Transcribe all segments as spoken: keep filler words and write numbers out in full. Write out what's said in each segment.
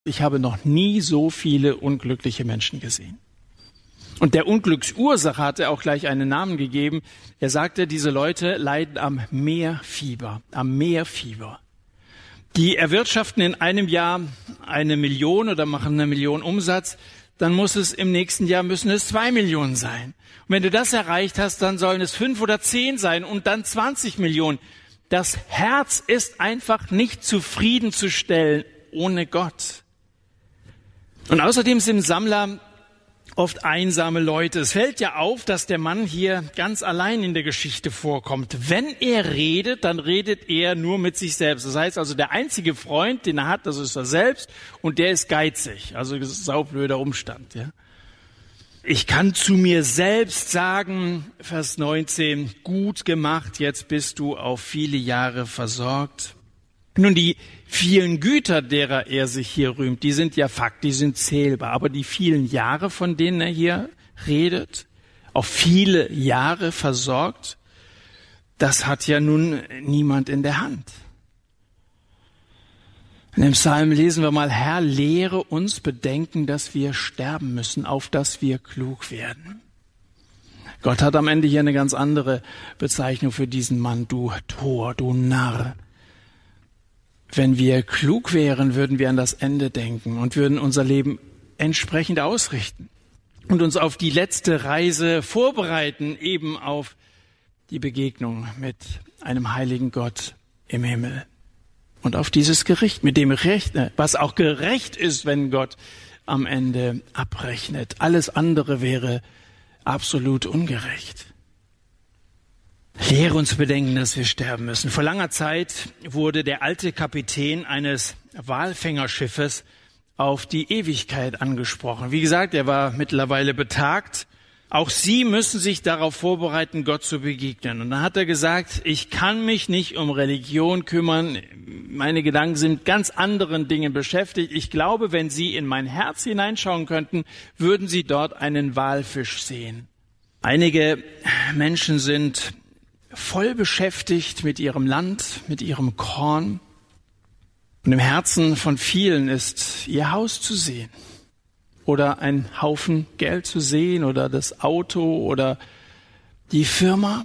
Ich habe noch nie so viele unglückliche Menschen gesehen. Und der Unglücksursache hat er auch gleich einen Namen gegeben. Er sagte, diese Leute leiden am Meerfieber, am Meerfieber. Die erwirtschaften in einem Jahr eine Million oder machen eine Million Umsatz, dann muss es im nächsten Jahr müssen es zwei Millionen sein. Und wenn du das erreicht hast, dann sollen es fünf oder zehn sein und dann zwanzig Millionen. Das Herz ist einfach nicht zufriedenzustellen ohne Gott. Und außerdem sind Sammler oft einsame Leute. Es fällt ja auf, dass der Mann hier ganz allein in der Geschichte vorkommt. Wenn er redet, dann redet er nur mit sich selbst. Das heißt also, der einzige Freund, den er hat, das ist er selbst und der ist geizig. Also das ist ein saublöder Umstand. Ja. Ich kann zu mir selbst sagen, Vers neunzehn, gut gemacht, jetzt bist du auf viele Jahre versorgt. Nun, die vielen Güter, derer er sich hier rühmt, die sind ja Fakt, die sind zählbar. Aber die vielen Jahre, von denen er hier redet, auf viele Jahre versorgt, das hat ja nun niemand in der Hand. In dem Psalm lesen wir mal, Herr, lehre uns bedenken, dass wir sterben müssen, auf dass wir klug werden. Gott hat am Ende hier eine ganz andere Bezeichnung für diesen Mann, du Tor, du Narr. Wenn wir klug wären, würden wir an das Ende denken und würden unser Leben entsprechend ausrichten und uns auf die letzte Reise vorbereiten, eben auf die Begegnung mit einem heiligen Gott im Himmel und auf dieses Gericht, mit dem Rechne, was auch gerecht ist, wenn Gott am Ende abrechnet. Alles andere wäre absolut ungerecht. Lehre uns bedenken, dass wir sterben müssen. Vor langer Zeit wurde der alte Kapitän eines Walfängerschiffes auf die Ewigkeit angesprochen. Wie gesagt, er war mittlerweile betagt. Auch Sie müssen sich darauf vorbereiten, Gott zu begegnen. Und dann hat er gesagt, ich kann mich nicht um Religion kümmern. Meine Gedanken sind mit ganz anderen Dingen beschäftigt. Ich glaube, wenn Sie in mein Herz hineinschauen könnten, würden Sie dort einen Walfisch sehen. Einige Menschen sind voll beschäftigt mit ihrem Land, mit ihrem Korn. Und im Herzen von vielen ist ihr Haus zu sehen oder ein Haufen Geld zu sehen oder das Auto oder die Firma.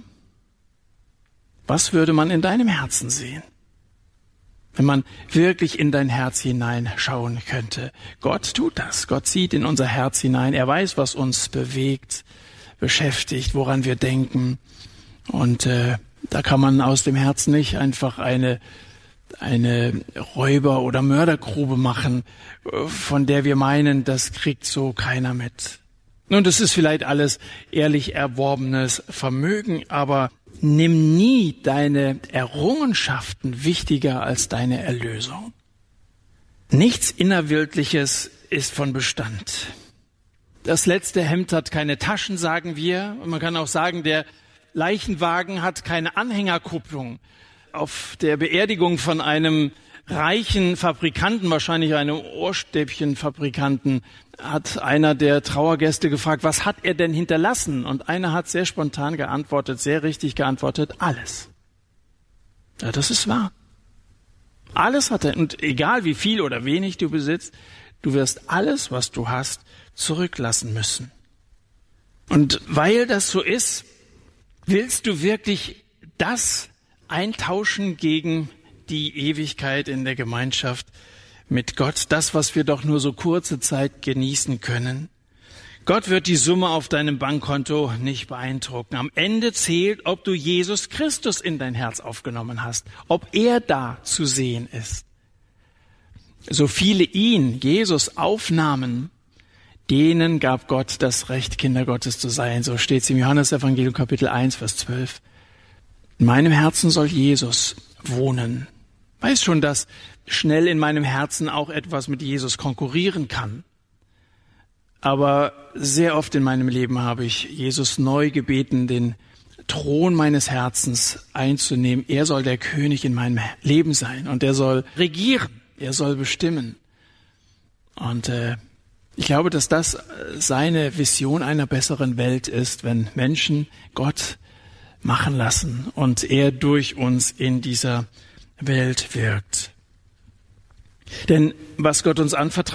Was würde man in deinem Herzen sehen, wenn man wirklich in dein Herz hineinschauen könnte? Gott tut das. Gott sieht in unser Herz hinein. Er weiß, was uns bewegt, beschäftigt, woran wir denken. Und äh, da kann man aus dem Herzen nicht einfach eine eine Räuber- oder Mördergrube machen, von der wir meinen, das kriegt so keiner mit. Nun, das ist vielleicht alles ehrlich erworbenes Vermögen, aber nimm nie deine Errungenschaften wichtiger als deine Erlösung. Nichts Innerweltliches ist von Bestand. Das letzte Hemd hat keine Taschen, sagen wir. Und man kann auch sagen, der Leichenwagen hat keine Anhängerkupplung. Auf der Beerdigung von einem reichen Fabrikanten, wahrscheinlich einem Ohrstäbchenfabrikanten, hat einer der Trauergäste gefragt, was hat er denn hinterlassen? Und einer hat sehr spontan geantwortet, sehr richtig geantwortet, alles. Ja, das ist wahr. Alles hat er. Und egal wie viel oder wenig du besitzt, du wirst alles, was du hast, zurücklassen müssen. Und weil das so ist, willst du wirklich das eintauschen gegen die Ewigkeit in der Gemeinschaft mit Gott, das, was wir doch nur so kurze Zeit genießen können? Gott wird die Summe auf deinem Bankkonto nicht beeindrucken. Am Ende zählt, ob du Jesus Christus in dein Herz aufgenommen hast, ob er da zu sehen ist. So viele ihn, Jesus, aufnahmen, denen gab Gott das Recht, Kinder Gottes zu sein. So steht es im Johannesevangelium Kapitel eins, Vers zwölf. In meinem Herzen soll Jesus wohnen. Weiß schon, dass schnell in meinem Herzen auch etwas mit Jesus konkurrieren kann. Aber sehr oft in meinem Leben habe ich Jesus neu gebeten, den Thron meines Herzens einzunehmen. Er soll der König in meinem Leben sein und er soll regieren, er soll bestimmen. Und äh, ich glaube, dass das seine Vision einer besseren Welt ist, wenn Menschen Gott machen lassen und er durch uns in dieser Welt wirkt. Denn was Gott uns anvertraut,